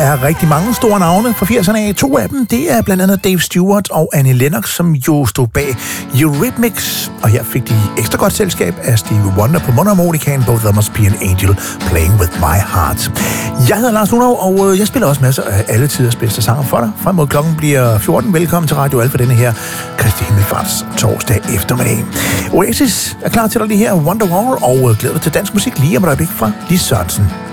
er rigtig mange store navne fra 80'erne af. 2 af dem, det er blandt andet Dave Stewart og Annie Lennox, som jo stod bag Eurythmics. Og her fik de ekstra godt selskab af Stevie Wonder på mundharmonikaen, Both There Must Be an Angel Playing With My Heart. Jeg hedder Lars Lunov, og jeg spiller også masser af alle tiders bedste sanger for dig. Frem mod klokken bliver 14. Velkommen til Radio Alfa denne her Kristi Himmelfarts torsdag eftermiddag. Oasis er klar til dig lige her, Wonderwall, og glæder dig til dansk musik lige om et øjeblik fra Lis Sørensen.